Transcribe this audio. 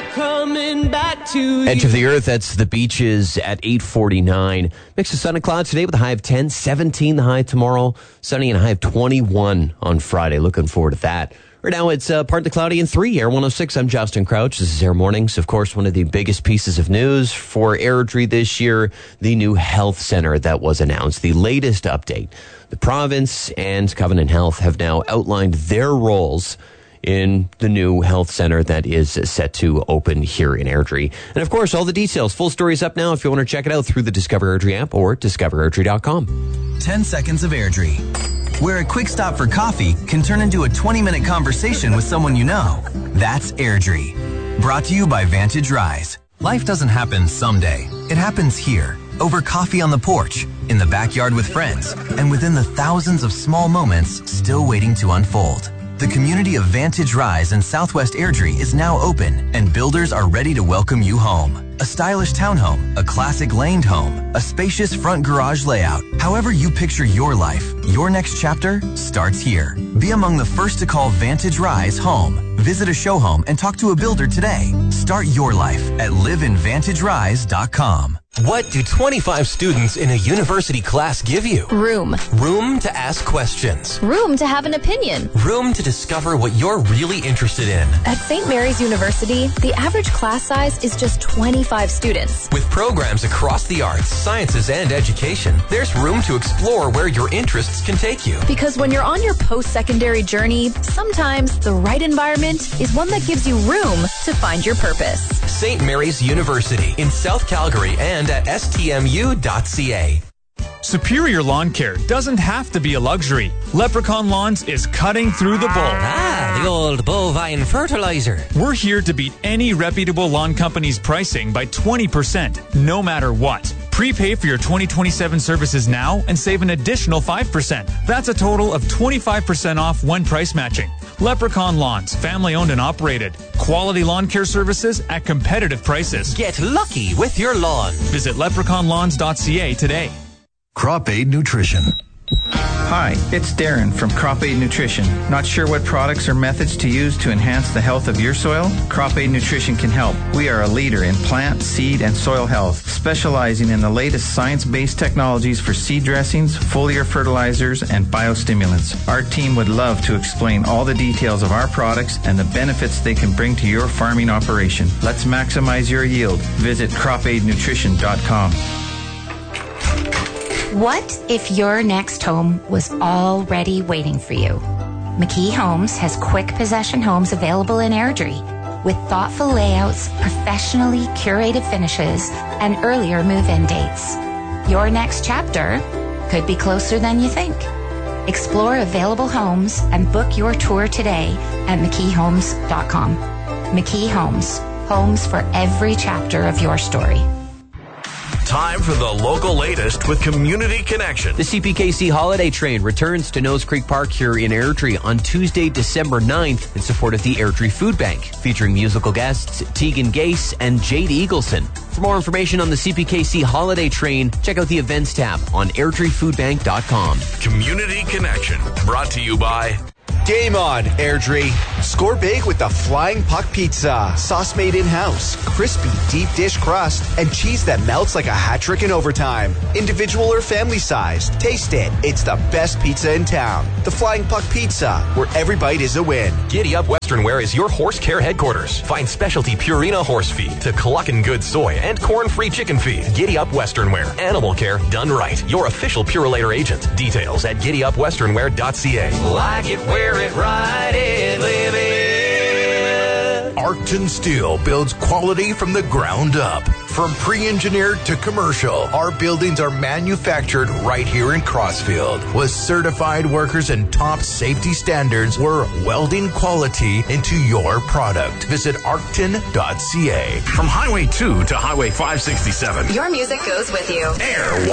coming back to Edge of the Earth, that's the Beaches at 8:49. Mix of sun and clouds today with a high of 10, 17 the high tomorrow, sunny and a high of 21 on Friday. Looking forward to that. Right now it's partly cloudy and 3, Air 106. I'm Justin Crouch. This is Air Mornings. Of course, one of the biggest pieces of news for Airdrie this year, the new health center that was announced. The latest update. The province and Covenant Health have now outlined their roles in the new health center that is set to open here in Airdrie. And of course, all the details, full story is up now if you want to check it out through the Discover Airdrie app or discoverairdrie.com. 10 seconds of Airdrie, where a quick stop for coffee can turn into a 20-minute conversation with someone you know. That's Airdrie. Brought to you by Vantage Rise. Life doesn't happen someday. It happens here, over coffee on the porch, in the backyard with friends, and within the thousands of small moments still waiting to unfold. The community of Vantage Rise in Southwest Airdrie is now open, and builders are ready to welcome you home. A stylish townhome, a classic laned home, a spacious front garage layout. However you picture your life, your next chapter starts here. Be among the first to call Vantage Rise home. Visit a show home and talk to a builder today. Start your life at liveinvantagerise.com. What do 25 students in a university class give you? Room. Room to ask questions. Room to have an opinion. Room to discover what you're really interested in. At St. Mary's University, the average class size is just 25 students. With programs across the arts, sciences, and education, there's room to explore where your interests can take you. Because when you're on your post-secondary journey, sometimes the right environment is one that gives you room to find your purpose. St. Mary's University in South Calgary and at stmu.ca. Superior Lawn Care doesn't have to be a luxury. Leprechaun Lawns is cutting through the bull. The old bovine fertilizer. We're here to beat any reputable lawn company's pricing by 20%, no matter what. Prepay for your 2027 services now and save an additional 5%. That's a total of 25% off when price matching. Leprechaun Lawns, family owned and operated. Quality lawn care services at competitive prices. Get lucky with your lawn. Visit leprechaunlawns.ca today. Crop Aid Nutrition. Hi, it's Darren from Crop Aid Nutrition. Not sure what products or methods to use to enhance the health of your soil? Crop Aid Nutrition can help. We are a leader in plant, seed, and soil health, specializing in the latest science-based technologies for seed dressings, foliar fertilizers, and biostimulants. Our team would love to explain all the details of our products and the benefits they can bring to your farming operation. Let's maximize your yield. Visit cropaidnutrition.com. What if your next home was already waiting for you? McKee Homes has quick possession homes available in Airdrie with thoughtful layouts, professionally curated finishes, and earlier move-in dates. Your next chapter could be closer than you think. Explore available homes and book your tour today at McKeeHomes.com. McKee Homes, homes for every chapter of your story. Time for the local latest with Community Connection. The CPKC Holiday Train returns to Nose Creek Park here in Airdrie on Tuesday, December 9th in support of the Airdrie Food Bank, featuring musical guests Tegan Gase and Jade Eagleson. For more information on the CPKC Holiday Train, check out the events tab on airdriefoodbank.com. Community Connection, brought to you by Game on, Airdrie. Score big with the Flying Puck Pizza. Sauce made in-house, crispy deep dish crust, and cheese that melts like a hat trick in overtime. Individual or family size. Taste it. It's the best pizza in town. The Flying Puck Pizza, where every bite is a win. Giddy Up Western Wear is your horse care headquarters. Find specialty Purina horse feed to Cluckin' Good soy and corn-free chicken feed. Giddy Up Western Wear. Animal care done right. Your official Purolator agent. Details at giddyupwesternwear.ca. Like it, wear it, ride it, live it. Arcton Steel builds quality from the ground up. From pre-engineered to commercial, our buildings are manufactured right here in Crossfield. With certified workers and top safety standards, we're welding quality into your product. Visit arcton.ca. From Highway 2 to Highway 567. Your music goes with you. Air